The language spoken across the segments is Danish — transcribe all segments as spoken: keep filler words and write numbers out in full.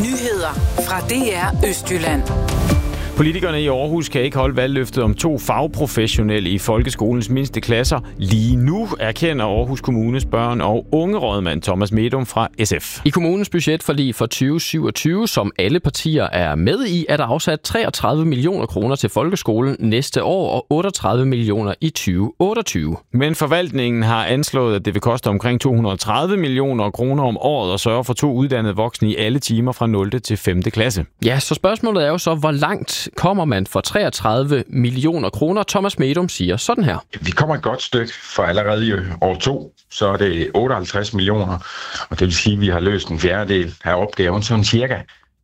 Nyheder fra D R Østjylland. Politikerne i Aarhus kan ikke holde valgløftet om to fagprofessionelle i folkeskolens mindste klasser. Lige nu erkender Aarhus Kommunes børn- og ungerådmand Thomas Medom fra S F. I kommunens budgetforlig for tyve syvogtyve, som alle partier er med i, er der afsat treogtredive millioner kroner til folkeskolen næste år og otteogtredive millioner i tyve otteogtyve. Men forvaltningen har anslået, at det vil koste omkring to hundrede og tredive millioner kroner om året at sørge for to uddannede voksne i alle timer fra nul til femte klasse. Ja, så spørgsmålet er jo så, hvor langt kommer man for treogtredive millioner kroner? Thomas Medom siger sådan her. Vi kommer et godt stykke, for allerede i år to, så er det otteoghalvtreds millioner, og det vil sige, at vi har løst en fjerdedel af opgaven, sådan cirka.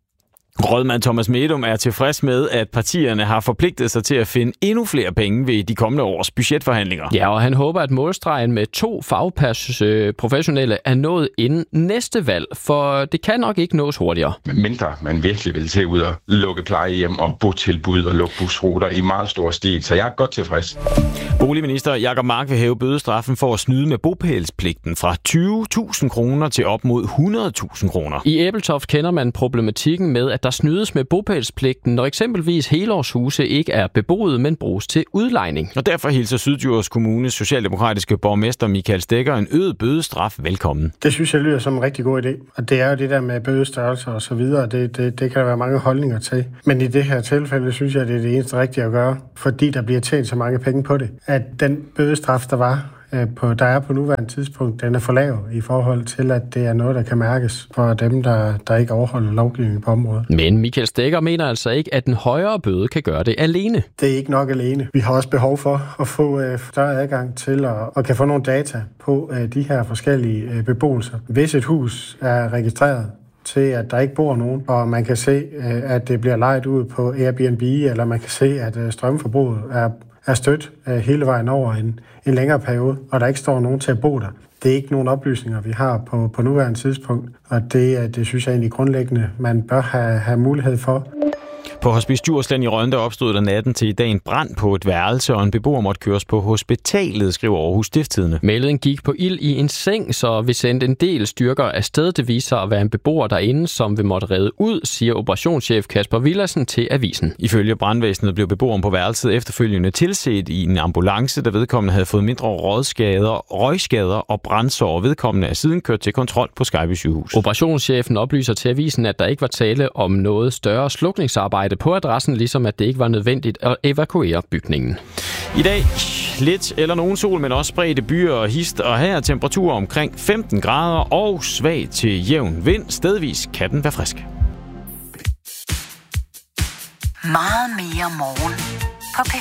Rådmand Thomas Medom er tilfreds med, at partierne har forpligtet sig til at finde endnu flere penge ved de kommende års budgetforhandlinger. Ja, og han håber, at målstregen med to fagprofessionelle er nået inden næste valg, for det kan nok ikke nås hurtigere. Mindre man virkelig vil til ud og lukke plejehjem og botilbud og lukke busruter i meget stor stil, så jeg er godt tilfreds. Boligminister Jacob Mark vil hæve bødestraffen for at snyde med bopælspligten fra tyve tusind kroner til op mod hundrede tusind kroner. I Ebeltoft kender man problematikken med, at der snydes med bopælspligten, når eksempelvis helårshuse ikke er beboet, men bruges til udlejning. Og derfor hilser Syddjurs Kommunes socialdemokratiske borgmester Michael Stekker en øget bødestraf velkommen. Det synes jeg lyder som en rigtig god idé. Og det er jo det der med bødestørrelser og så videre. Det, det, det kan der være mange holdninger til. Men i det her tilfælde synes jeg, det er det eneste rigtige at gøre, fordi der bliver tjent så mange penge på det. At den bødestraf, der var På, der er på nuværende tidspunkt, den er for lav i forhold til, at det er noget, der kan mærkes for dem, der, der ikke overholder lovgivningen på området. Men Michael Stekker mener altså ikke, at den højere bøde kan gøre det alene. Det er ikke nok alene. Vi har også behov for at få øh, større adgang til at og kan få nogle data på øh, de her forskellige øh, beboelser. Hvis et hus er registreret til, at der ikke bor nogen, og man kan se, øh, at det bliver lejet ud på Airbnb, eller man kan se, at øh, strømforbruget er er stødt øh, hele vejen over en, en længere periode, og der ikke står nogen til at bo der. Det er ikke nogen oplysninger, vi har på, på nuværende tidspunkt, og det, det synes jeg egentlig grundlæggende, man bør have, have mulighed for. På Hospice Djursland i Rønde opstod der natten til i dag en brand på et værelse, og en beboer måtte køres på hospitalet, skriver Aarhus Stiftstidende. Meldingen gik på ild i en seng, så vi sendte en del styrker afsted. Det viser at være en beboer derinde, som vi måtte redde ud, siger operationschef Kasper Villadsen til avisen. Ifølge brandvæsenet blev beboeren på værelset efterfølgende tilset i en ambulance, der vedkommende havde fået mindre rådskader, røgskader og brandsår. Vedkommende er siden kørt til kontrol på Skejby Sygehus. Operationschefen oplyser til avisen, at der ikke var tale om noget større slukningsarbejde på adressen, ligesom at det ikke var nødvendigt at evakuere bygningen. I dag lidt eller nogen sol, men også spredte byer og hist, og her er temperaturer omkring femten grader og svag til jævn vind. Stedvis kan den være frisk. Meget mere morgen på P